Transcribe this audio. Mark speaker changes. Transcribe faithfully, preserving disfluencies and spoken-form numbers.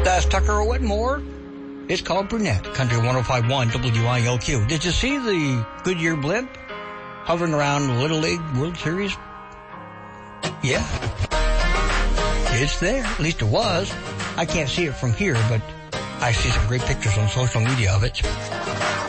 Speaker 1: That's Tucker Whitmore. It's called Brunette. Country one oh five point one W I L Q. Did you see the Goodyear blimp hovering around the Little League World Series? Yeah. It's there. At least it was. I can't see it from here, but I see some great pictures on social media of it.